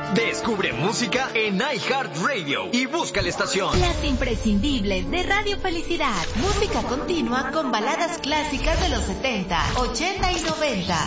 Descubre música en iHeartRadio y busca la estación. Las imprescindibles de Radio Felicidad. Música continua con baladas clásicas de los 70, 80 y 90.